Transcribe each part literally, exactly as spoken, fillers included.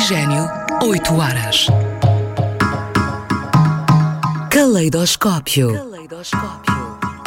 Oxigênio, oito horas. Caleidoscópio. Caleidoscópio.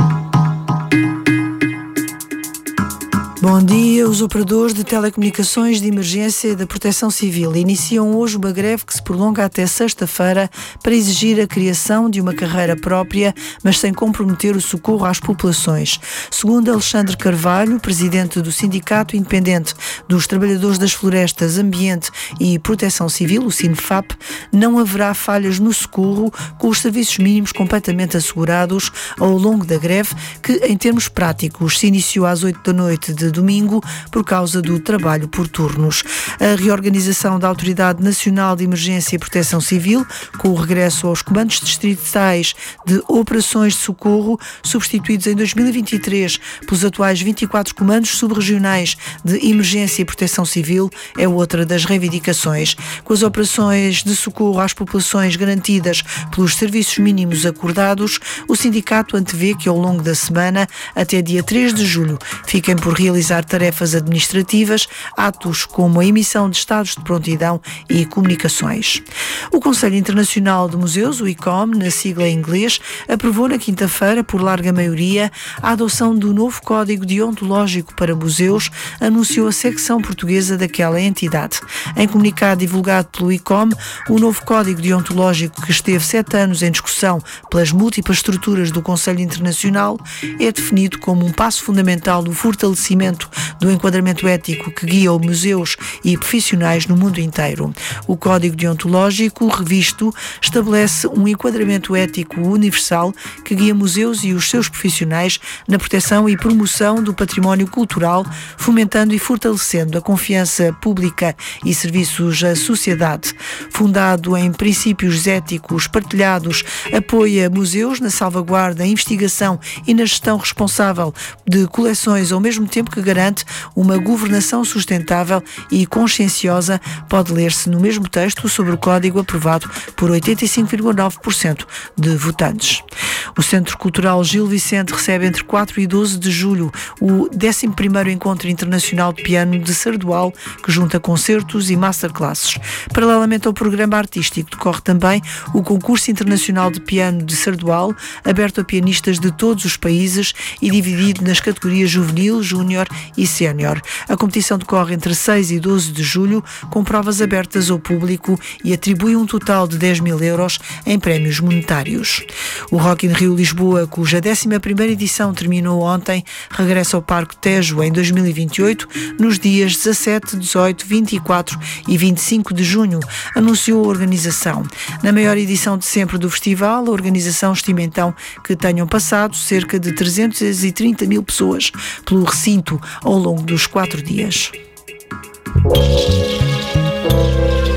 Bom dia. Os operadores de telecomunicações de emergência e da Proteção Civil iniciam hoje uma greve que se prolonga até sexta-feira para exigir a criação de uma carreira própria, mas sem comprometer o socorro às populações. Segundo Alexandre Carvalho, presidente do Sindicato Independente dos Trabalhadores das Florestas, Ambiente e Proteção Civil, o SINFAP, não haverá falhas no socorro, com os serviços mínimos completamente assegurados ao longo da greve, que, em termos práticos, se iniciou às oito da noite de domingo por causa do trabalho por turnos. A reorganização da Autoridade Nacional de Emergência e Proteção Civil, com o regresso aos comandos distritais de operações de socorro, substituídos em dois mil e vinte e três pelos atuais vinte e quatro comandos subregionais de emergência e proteção civil, é outra das reivindicações. Com as operações de socorro às populações garantidas pelos serviços mínimos acordados, o sindicato antevê que ao longo da semana, até dia três de julho, fiquem por realizar tarefas administrativas, atos como a emissão de estados de prontidão e comunicações. O Conselho Internacional de Museus, o I C O M, na sigla em inglês, aprovou na quinta-feira, por larga maioria, a adoção do novo Código Deontológico para Museus, anunciou a secção portuguesa daquela entidade. Em comunicado divulgado pelo I C O M, o novo Código Deontológico, que esteve sete anos em discussão pelas múltiplas estruturas do Conselho Internacional, é definido como um passo fundamental no fortalecimento do enquadramento ético que guia os museus e profissionais no mundo inteiro. O Código Deontológico, revisto, estabelece um enquadramento ético universal que guia museus e os seus profissionais na proteção e promoção do património cultural, fomentando e fortalecendo a confiança pública e serviços à sociedade. Fundado em princípios éticos partilhados, apoia museus na salvaguarda, investigação e na gestão responsável de coleções, ao mesmo tempo que garante uma governação sustentável e conscienciosa, pode ler-se no mesmo texto sobre o Código aprovado por oitenta e cinco vírgula nove por cento de votantes. O Centro Cultural Gil Vicente recebe entre quatro e doze de julho o décimo primeiro Encontro Internacional de Piano de Sardual, que junta concertos e masterclasses. Paralelamente ao programa artístico, decorre também o Concurso Internacional de Piano de Sardual, aberto a pianistas de todos os países e dividido nas categorias juvenil, júnior e sénior. A competição decorre entre seis e doze de julho, com provas abertas ao público e atribui um total de dez mil euros em prémios monetários. O Rock in Rio Lisboa, cuja décima primeira edição terminou ontem, regressa ao Parque Tejo em dois mil e vinte e oito, nos dias dezassete, dezoito, vinte e quatro e vinte e cinco de junho, anunciou a organização. Na maior edição de sempre do festival, a organização estima então que tenham passado cerca de trezentas e trinta mil pessoas pelo recinto ao longo dos quatro dias.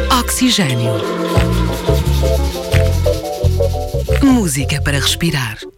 Oxigênio. Música para respirar.